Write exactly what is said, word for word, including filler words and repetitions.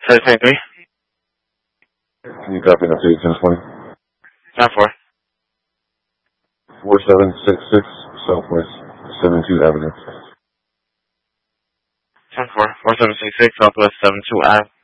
Sorry, twenty-three. Can you copy that to you, ten twenty? Nine four. four seven six six Southwest seventy-two Avenue. Ten four. Four seven six six Southwest seventy-two Ave.